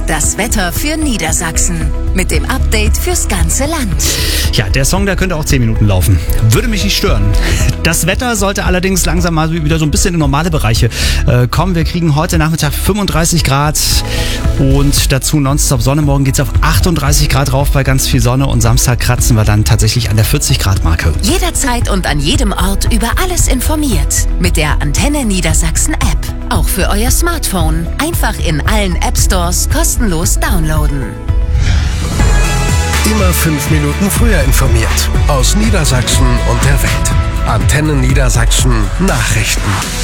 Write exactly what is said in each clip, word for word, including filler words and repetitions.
Das Wetter für Niedersachsen. Mit dem Update fürs ganze Land. Ja, der Song, der könnte auch zehn Minuten laufen. Würde mich nicht stören. Das Wetter sollte allerdings langsam mal wieder so ein bisschen in normale Bereiche äh, kommen. Wir kriegen heute Nachmittag fünfunddreißig Grad und dazu nonstop Sonne. Morgen geht es auf achtunddreißig Grad rauf bei ganz viel Sonne und Samstag kratzen wir dann tatsächlich an der vierzig Grad Marke. Jederzeit und an jedem Ort über alles informiert. Mit der Antenne Niedersachsen App. Auch für euer Smartphone. Einfach in allen App Stores kostenlos downloaden. Immer fünf Minuten früher informiert. Aus Niedersachsen und der Welt. Antenne Niedersachsen Nachrichten.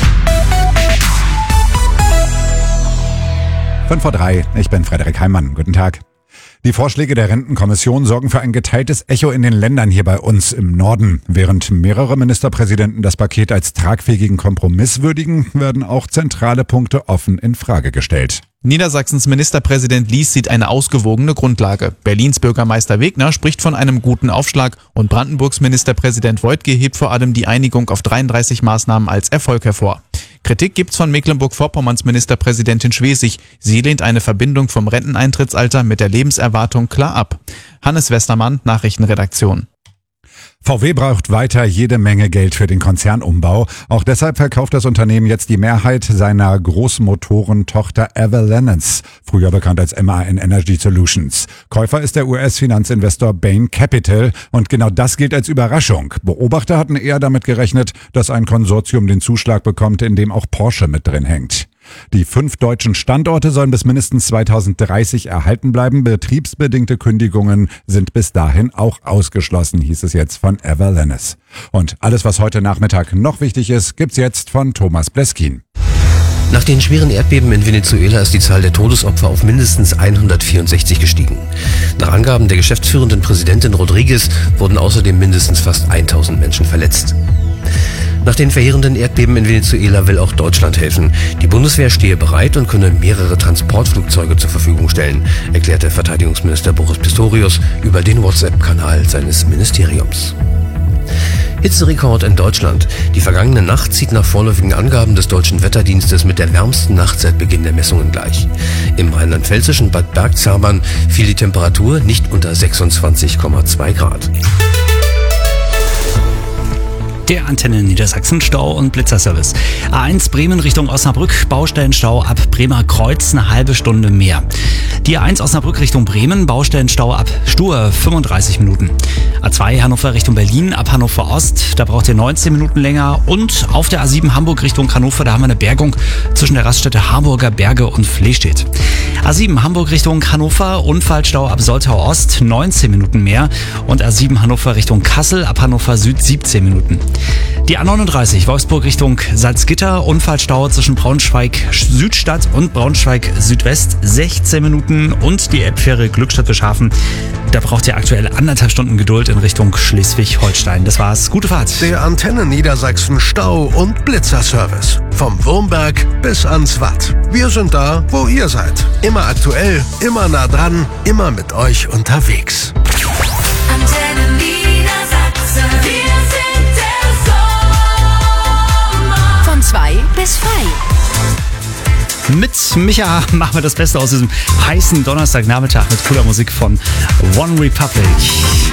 fünf vor drei, ich bin Frederik Heimann. Guten Tag. Die Vorschläge der Rentenkommission sorgen für ein geteiltes Echo in den Ländern hier bei uns im Norden. Während mehrere Ministerpräsidenten das Paket als tragfähigen Kompromiss würdigen, werden auch zentrale Punkte offen in Frage gestellt. Niedersachsens Ministerpräsident Lies sieht eine ausgewogene Grundlage. Berlins Bürgermeister Wegner spricht von einem guten Aufschlag und Brandenburgs Ministerpräsident Woidke hebt vor allem die Einigung auf dreiunddreißig Maßnahmen als Erfolg hervor. Kritik gibt's von Mecklenburg-Vorpommerns Ministerpräsidentin Schwesig. Sie lehnt eine Verbindung vom Renteneintrittsalter mit der Lebenserwartung klar ab. Hannes Westermann, Nachrichtenredaktion. V W braucht weiter jede Menge Geld für den Konzernumbau. Auch deshalb verkauft das Unternehmen jetzt die Mehrheit seiner Großmotorentochter Everlands, früher bekannt als M A N Energy Solutions. Käufer ist der U S-Finanzinvestor Bain Capital und genau das gilt als Überraschung. Beobachter hatten eher damit gerechnet, dass ein Konsortium den Zuschlag bekommt, in dem auch Porsche mit drin hängt. Die fünf deutschen Standorte sollen bis mindestens zweitausenddreißig erhalten bleiben. Betriebsbedingte Kündigungen sind bis dahin auch ausgeschlossen, hieß es jetzt von Everlands. Und alles, was heute Nachmittag noch wichtig ist, gibt's jetzt von Thomas Bleskin. Nach den schweren Erdbeben in Venezuela ist die Zahl der Todesopfer auf mindestens hundertvierundsechzig gestiegen. Nach Angaben der geschäftsführenden Präsidentin Rodriguez wurden außerdem mindestens fast tausend Menschen verletzt. Nach den verheerenden Erdbeben in Venezuela will auch Deutschland helfen. Die Bundeswehr stehe bereit und könne mehrere Transportflugzeuge zur Verfügung stellen, erklärte Verteidigungsminister Boris Pistorius über den WhatsApp-Kanal seines Ministeriums. Hitzerekord in Deutschland. Die vergangene Nacht zieht nach vorläufigen Angaben des Deutschen Wetterdienstes mit der wärmsten Nacht seit Beginn der Messungen gleich. Im rheinland-pfälzischen Bad Bergzabern fiel die Temperatur nicht unter sechsundzwanzig Komma zwei Grad. Der Antenne Niedersachsen Stau- und Blitzerservice. A eins Bremen Richtung Osnabrück, Baustellenstau ab Bremer Kreuz eine halbe Stunde mehr. Die A eins Osnabrück Richtung Bremen, Baustellenstau ab Stur fünfunddreißig Minuten. A zwei Hannover Richtung Berlin, ab Hannover Ost, da braucht ihr neunzehn Minuten länger. Und auf der A sieben Hamburg Richtung Hannover, da haben wir eine Bergung zwischen der Raststätte Harburger Berge und Flehstedt. A sieben Hamburg Richtung Hannover, Unfallstau ab Soltau Ost, neunzehn Minuten mehr. Und A sieben Hannover Richtung Kassel, ab Hannover Süd siebzehn Minuten. Die A neununddreißig Wolfsburg Richtung Salzgitter, Unfallstau zwischen Braunschweig Südstadt und Braunschweig Südwest, sechzehn Minuten. Und die Elbfähre Glückstadt-Bischhafen, da braucht ihr aktuell anderthalb Stunden Geduld in Richtung Schleswig-Holstein. Das war's. Gute Fahrt. Der Antenne Niedersachsen Stau- und Blitzerservice. Vom Wurmberg bis ans Watt. Wir sind da, wo ihr seid. Immer aktuell, immer nah dran, immer mit euch unterwegs. Antenne Niedersachsen. Wir sind der Sommer. Von zwei bis frei. Mit Micha machen wir das Beste aus diesem heißen Donnerstagnachmittag mit cooler Musik von One Republic.